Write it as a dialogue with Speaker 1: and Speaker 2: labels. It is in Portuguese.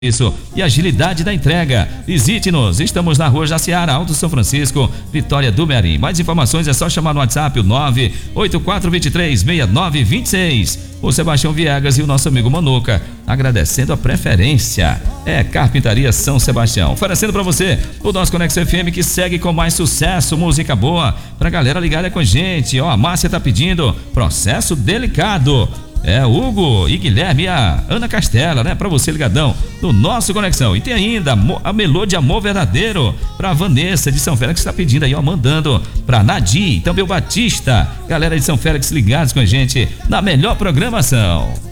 Speaker 1: Isso e agilidade da entrega. Visite-nos, estamos na rua Jaciara, Alto São Francisco, Vitória do Mearim. Mais informações é só chamar no WhatsApp o 984236926. O Sebastião Viegas e o nosso amigo Manuca, agradecendo a preferência. É Carpintaria São Sebastião, oferecendo para você o nosso Conexão FM, que segue com mais sucesso, música boa pra galera ligada com a gente. Ó, a Márcia tá pedindo Processo Delicado. É, Hugo e Guilherme e a Ana Castela, né? Pra você ligadão no nosso Conexão. E tem ainda a Melô de Amor Verdadeiro pra Vanessa de São Félix, que está pedindo aí, ó, mandando pra Nadir, também o Batista. Galera de São Félix ligados com a gente na melhor programação.